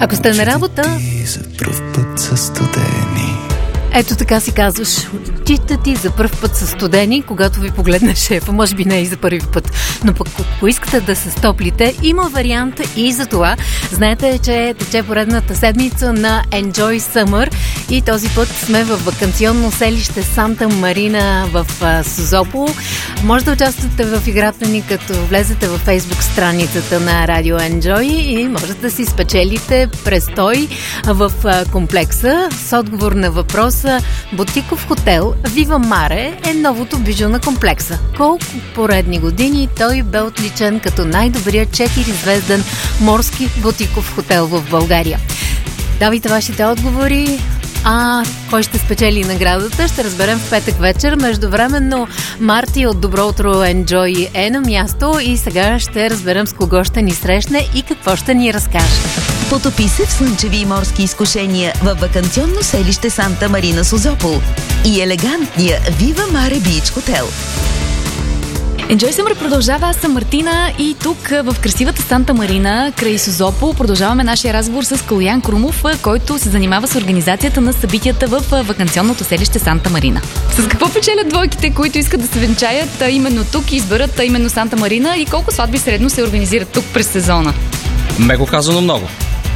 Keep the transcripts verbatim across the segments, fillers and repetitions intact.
Ако сте на работа, за пръв път са студени. Ето така си казваш, очите ти за първ път са студени, когато ви погледне шефа, може би не и за първи път. Но пък ако искате да се стоплите, има вариант и за това. Знаете, че тече поредната седмица на Enjoy Summer и този път сме в ваканционно селище Санта Марина в Созопол. Може да участвате в играта ни, като влезете във фейсбук страницата на Радио Enjoy и можете да си спечелите престой в комплекса с отговор на въпрос. Бутиков хотел Вива Маре е новото бижу на комплекса. Колко поредни години той бе отличен като най-добрият четиризвезден морски бутиков хотел в България. Давайте вашите отговори. А кой ще спечели наградата, ще разберем в петък вечер. Междувременно Марти от Добро утро Enjoy е на място и сега ще разберем с кого ще ни срещне и какво ще ни разкаже. Потопи се в слънчеви и морски изкушения във ваканционно селище Санта Марина Созопол и елегантния Вива Маре Бич хотел. Enjoy Summer продължава. Аз съм Мартина и тук в красивата Санта Марина край Созопол продължаваме нашия разговор с Калоян Крумов, който се занимава с организацията на събитията в ваканционното селище Санта Марина. С какво печелят двойките, които искат да се венчаят именно тук и изберат именно Санта Марина, и колко сватби средно се организират тук през сезона? Меко казано много.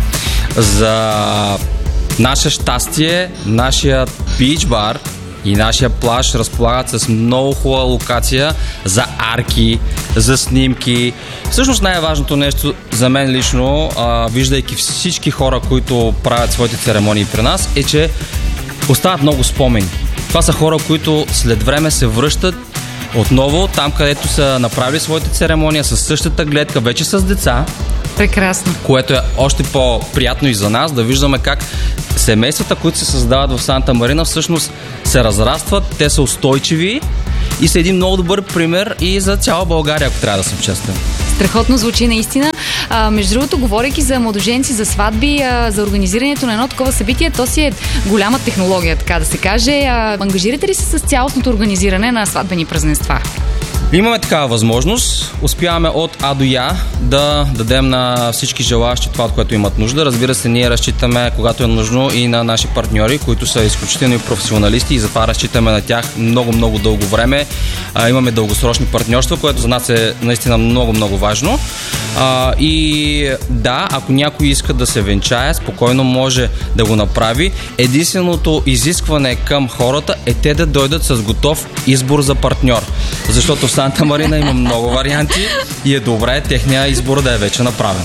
За наше щастие, нашия бич бар и нашия плаж разполагат с много хубава локация за арки, за снимки. Всъщност най-важното нещо за мен лично, а, виждайки всички хора, които правят своите церемонии при нас, е, че остават много спомени. Това са хора, които след време се връщат отново там, където са направили своите церемония, с същата гледка, вече с деца. Прекрасно. Което е още по-приятно и за нас, да виждаме как семействата, които се създават в Санта Марина, всъщност се разрастват, те са устойчиви и са един много добър пример и за цяла България, ако трябва да съм честен. Страхотно звучи наистина. А, между другото, говорейки за младоженци, за сватби, а, за организирането на едно такова събитие, то си е голяма технология, така да се каже. А, ангажирате ли се с цялостното организиране на сватбени празненства? Имаме такава възможност. Успяваме от А до Я да дадем на всички желаящи това, от което имат нужда. Разбира се, ние разчитаме, когато е нужно, и на наши партньори, които са изключително професионалисти, и затова разчитаме на тях много-много дълго време. А, имаме дългосрочни партньорства, което за нас е наистина много-много важно. А, и да, ако някой иска да се венчае, спокойно може да го направи. Единственото изискване към хората е те да дойдат с готов избор за партньор. Защото в Санта Марина има много варианти и е добре техния избор да е вече направен.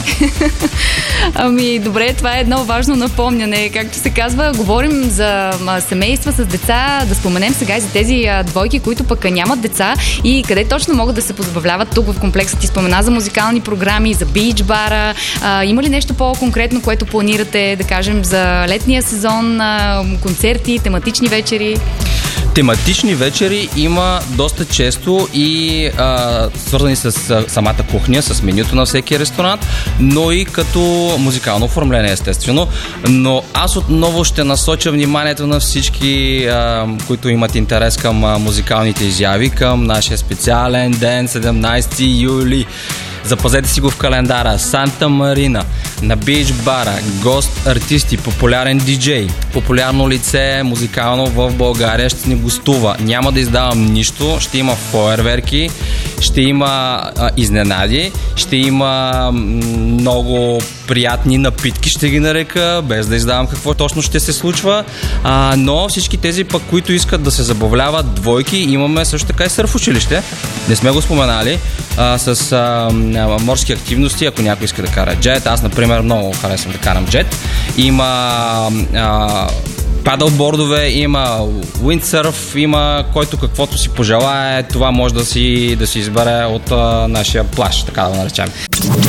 Ами добре, това е едно важно напомняне. Както се казва, говорим за семейства с деца, да споменем сега и за тези двойки, които пък нямат деца и къде точно могат да се позабавляват тук в комплекса. Ти спомена за музикални програми, за бич бара. А, има ли нещо по-конкретно, което планирате, да кажем, за летния сезон, а, концерти, тематични вечери? Тематични вечери има доста често и а, свързани с а, самата кухня, с менюто на всеки ресторант, но и като музикално оформление, естествено. Но аз отново ще насоча вниманието на всички, а, които имат интерес към а, музикалните изяви, към нашия специален ден, седемнайсети юли. Запазете си го в календара. Санта Марина, на бич бара, гост артисти, популярен диджей, популярно лице музикално в България ще ни гостува. Няма да издавам нищо, ще има фойерверки, ще има а, изненади, ще има много приятни напитки, ще ги нарека, без да издавам какво точно ще се случва. А, но всички тези пък, които искат да се забавляват, двойки, имаме също така и сърф училище. Не сме го споменали, а, с а, морски активности, ако някой иска да кара джет. Аз, например, много харесвам да карам джет. Има а, падълбордове, има уиндсърф, има който каквото си пожелае. Това може да си, да си избере от а, нашия плаж, така да го наречем.